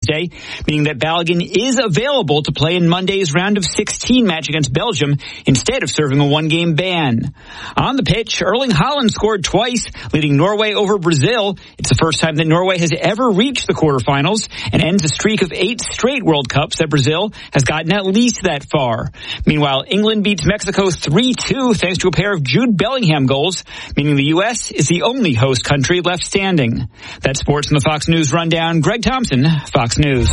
Thursday, meaning that Balogun is available to play in Monday's round of 16 match against Belgium instead of serving a one-game ban. On the pitch, Erling Haaland scored twice, leading Norway over Brazil. It's the first time that Norway has ever reached the quarterfinals and ends a streak of 8 straight World Cups that Brazil has gotten at least that far. Meanwhile, England beats Mexico 3-2 thanks to a pair of Jude Bellingham goals, meaning the U.S. is the only host country left standing. That's sports in the Fox News Rundown. Greg Thompson, Fox News.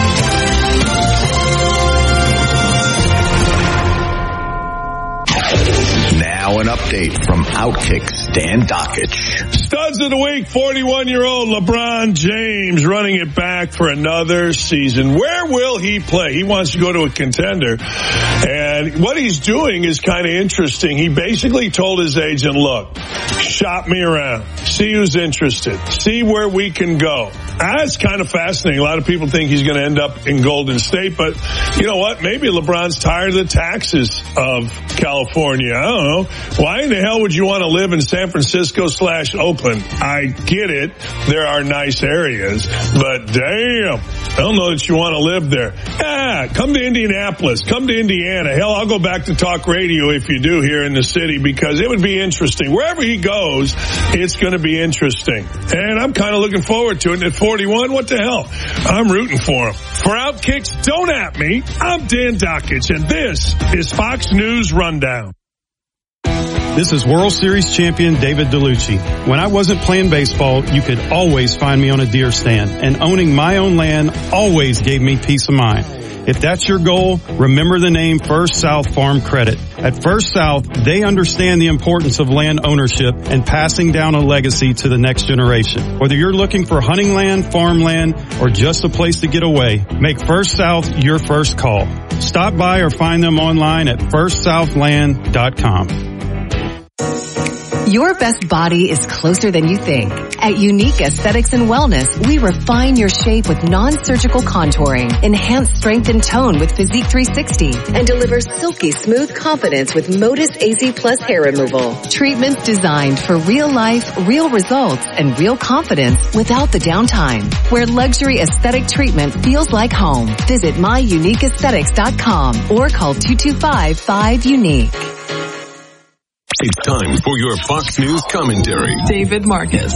Now an update from Outkick Dan Dakich. Studs of the week, 41-year-old LeBron James running it back for another season. Where will he play? He wants to go to a contender. And what he's doing is kind of interesting. He basically told his agent, look, shop me around. See who's interested. See where we can go. That's kind of fascinating. A lot of people think he's going to end up in Golden State. But you know what? Maybe LeBron's tired of the taxes of California. I don't know. Why in the hell would you want to live in San Francisco/Oakland? I get it. There are nice areas, but damn, I don't know that you want to live there. Come to Indianapolis. Come to Indiana. Hell, I'll go back to talk radio if you do here in the city because it would be interesting. Wherever he goes, it's going to be interesting. And I'm kind of looking forward to it. And at 41, what the hell? I'm rooting for him. For Outkicks, don't at me. I'm Dan Dakich, and this is Fox News Rundown. This is World Series champion David DeLucci. When I wasn't playing baseball, you could always find me on a deer stand, and owning my own land always gave me peace of mind. If that's your goal, remember the name First South Farm Credit. At First South, they understand the importance of land ownership and passing down a legacy to the next generation. Whether you're looking for hunting land, farmland, or just a place to get away, make First South your first call. Stop by or find them online at firstsouthland.com. Your best body is closer than you think. At Unique Aesthetics and Wellness, we refine your shape with non-surgical contouring, enhance strength and tone with Physique 360, and deliver silky smooth confidence with Modus AZ Plus hair removal. Treatments designed for real life, real results, and real confidence without the downtime. Where luxury aesthetic treatment feels like home. Visit myuniqueaesthetics.com or call 225-5UNIQUE. It's time for your Fox News commentary. David Marcus.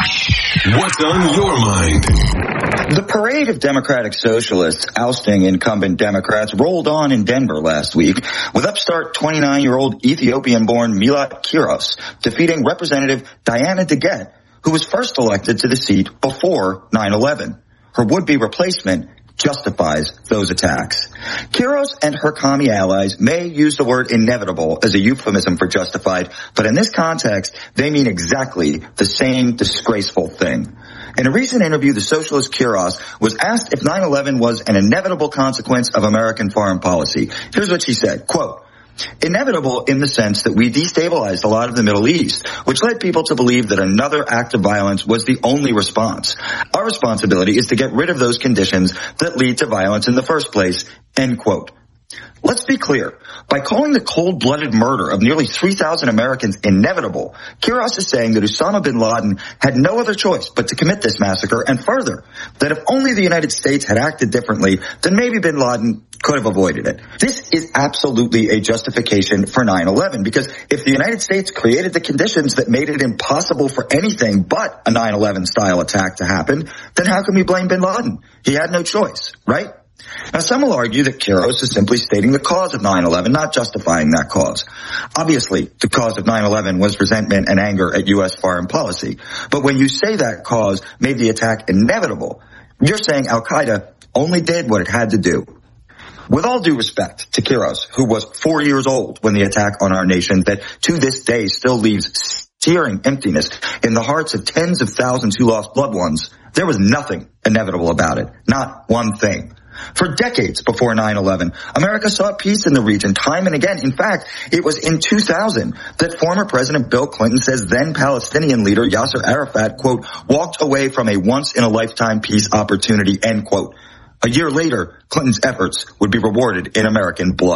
What's on your mind? The parade of Democratic socialists ousting incumbent Democrats rolled on in Denver last week with upstart 29-year-old Ethiopian-born Milat Kiros defeating Representative Diana DeGette, who was first elected to the seat before 9/11. Her would-be replacement justifies those attacks. Kiros and her commie allies may use the word inevitable as a euphemism for justified, but in this context, they mean exactly the same disgraceful thing. In a recent interview, the socialist Kiros was asked if 9/11 was an inevitable consequence of American foreign policy. Here's what she said, quote, inevitable in the sense that we destabilized a lot of the Middle East, which led people to believe that another act of violence was the only response. Our responsibility is to get rid of those conditions that lead to violence in the first place, end quote. Let's be clear. By calling the cold-blooded murder of nearly 3,000 Americans inevitable, Kiros is saying that Osama bin Laden had no other choice but to commit this massacre, and further, that if only the United States had acted differently, then maybe bin Laden could have avoided it. This is absolutely a justification for 9/11, because if the United States created the conditions that made it impossible for anything but a 9/11 style attack to happen, then how can we blame bin Laden? He had no choice, right? Now, some will argue that Kiros is simply stating the cause of 9/11, not justifying that cause. Obviously, the cause of 9/11 was resentment and anger at U.S. foreign policy. But when you say that cause made the attack inevitable, you're saying Al-Qaeda only did what it had to do. With all due respect to Kiros, who was 4 years old when the attack on our nation that to this day still leaves searing emptiness in the hearts of tens of thousands who lost loved ones, there was nothing inevitable about it. Not one thing. For decades before 9/11, America sought peace in the region time and again. In fact, it was in 2000 that former President Bill Clinton says then Palestinian leader Yasser Arafat, quote, walked away from a once-in-a-lifetime peace opportunity, end quote. A year later, Clinton's efforts would be rewarded in American blood.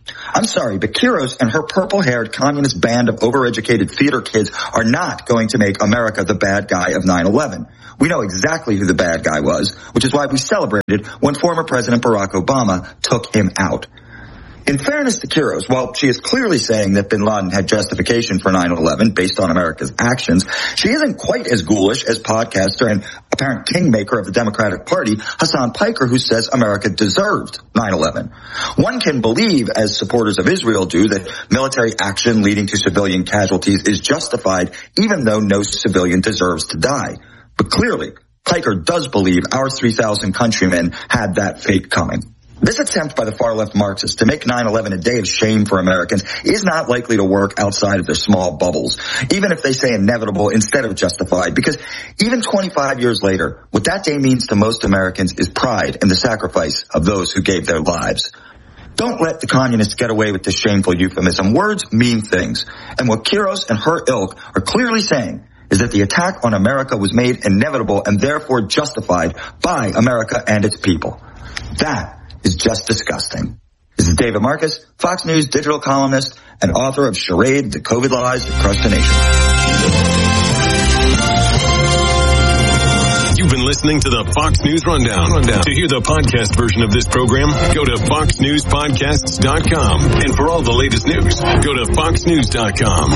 I'm sorry, but Quiros and her purple-haired communist band of overeducated theater kids are not going to make America the bad guy of 9/11. We know exactly who the bad guy was, which is why we celebrated when former President Barack Obama took him out. In fairness to Quiros, while she is clearly saying that bin Laden had justification for 9/11 based on America's actions, she isn't quite as ghoulish as podcaster and apparent kingmaker of the Democratic Party, Hassan Piker, who says America deserved 9/11. One can believe, as supporters of Israel do, that military action leading to civilian casualties is justified, even though no civilian deserves to die. But clearly, Piker does believe our 3,000 countrymen had that fate coming. This attempt by the far-left Marxists to make 9/11 a day of shame for Americans is not likely to work outside of their small bubbles, even if they say inevitable instead of justified, because even 25 years later, what that day means to most Americans is pride in the sacrifice of those who gave their lives. Don't let the communists get away with this shameful euphemism. Words mean things, and what Quiros and her ilk are clearly saying is that the attack on America was made inevitable and therefore justified by America and its people. That is just disgusting. This is David Marcus, Fox News digital columnist and author of Charade, The COVID Lies That Crushed a Nation. You've been listening to the Fox News Rundown. To hear the podcast version of this program, go to foxnewspodcasts.com. And for all the latest news, go to foxnews.com.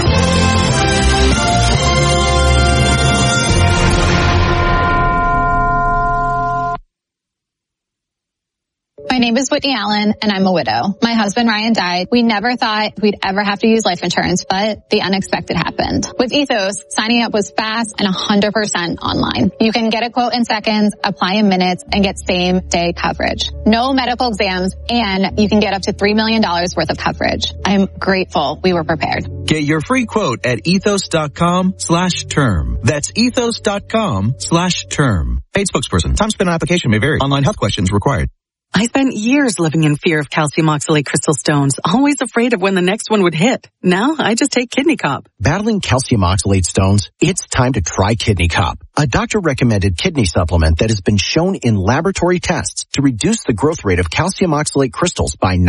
My name is Whitney Allen, and I'm a widow. My husband, Ryan, died. We never thought we'd ever have to use life insurance, but the unexpected happened. With Ethos, signing up was fast and 100% online. You can get a quote in seconds, apply in minutes, and get same-day coverage. No medical exams, and you can get up to $3 million worth of coverage. I'm grateful we were prepared. Get your free quote at ethos.com/term. That's ethos.com/term. Paid spokesperson. Time spent on application may vary. Online health questions required. I spent years living in fear of calcium oxalate crystal stones, always afraid of when the next one would hit. Now I just take Kidney Cop. Battling calcium oxalate stones? It's time to try Kidney Cop, a doctor-recommended kidney supplement that has been shown in laboratory tests to reduce the growth rate of calcium oxalate crystals by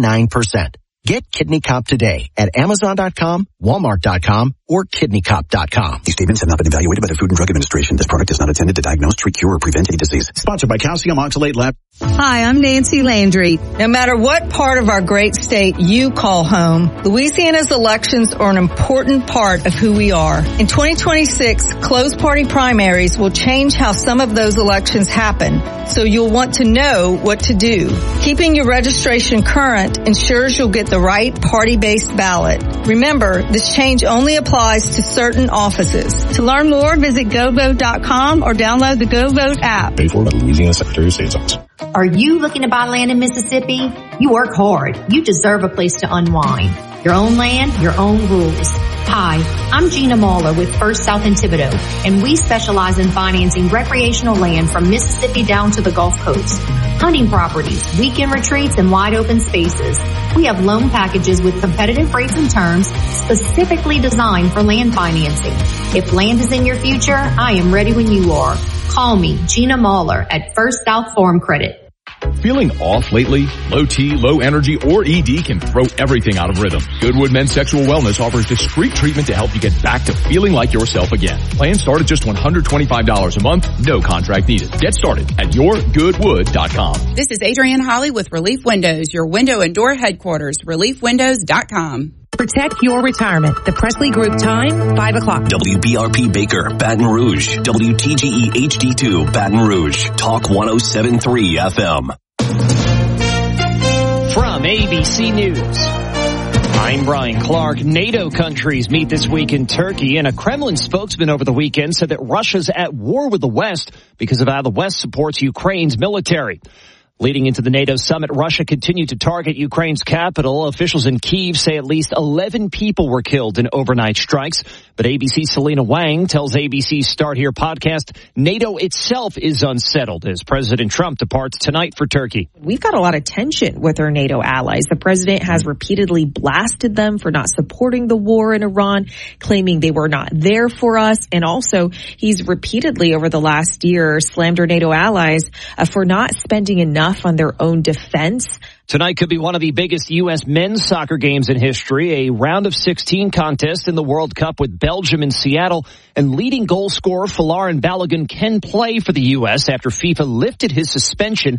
99%. Get Kidney Cop today at Amazon.com, Walmart.com, or KidneyCop.com. These statements have not been evaluated by the Food and Drug Administration. This product is not intended to diagnose, treat, cure, or prevent any disease. Sponsored by Calcium Oxalate Lab. Hi, I'm Nancy Landry. No matter what part of our great state you call home, Louisiana's elections are an important part of who we are. In 2026, closed party primaries will change how some of those elections happen, so you'll want to know what to do. Keeping your registration current ensures you'll get the right party-based ballot. Remember, this change only applies to certain offices. To learn more, visit GoVote.com or download the GoVote app. Paid for by the Louisiana Secretary of State's office. Are you looking to buy land in Mississippi? You work hard. You deserve a place to unwind. Your own land, your own rules. Hi, I'm Gina Mahler with First South in Thibodaux, and we specialize in financing recreational land from Mississippi down to the Gulf Coast. Hunting properties, weekend retreats, and wide open spaces. We have loan packages with competitive rates and terms specifically designed for land financing. If land is in your future, I am ready when you are. Call me, Gina Mahler, at First South Farm Credit. Feeling off lately? Low T, low energy, or ED can throw everything out of rhythm. Goodwood Men's Sexual Wellness offers discreet treatment to help you get back to feeling like yourself again. Plans start at just $125 a month, no contract needed. Get started at yourgoodwood.com. This is Adrienne Holly with Relief Windows, your window and door headquarters, reliefwindows.com. Protect your retirement. The Presley Group time, 5 o'clock. WBRP Baker, Baton Rouge. WTGE HD2, Baton Rouge. Talk 107.3 FM. From ABC News, I'm Brian Clark. NATO countries meet this week in Turkey, and a Kremlin spokesman over the weekend said that Russia's at war with the West because of how the West supports Ukraine's military. Leading into the NATO summit, Russia continued to target Ukraine's capital. Officials in Kyiv say at least 11 people were killed in overnight strikes. But ABC's Selena Wang tells ABC's Start Here podcast NATO itself is unsettled as President Trump departs tonight for Turkey. We've got a lot of tension with our NATO allies. The president has repeatedly blasted them for not supporting the war in Iran, claiming they were not there for us. And also, he's repeatedly over the last year slammed our NATO allies for not spending enough on their own defense. Tonight could be one of the biggest U.S. men's soccer games in history, a round of 16 contest in the World Cup with Belgium in Seattle, and leading goal scorer Folarin Balogun can play for the U.S. after FIFA lifted his suspension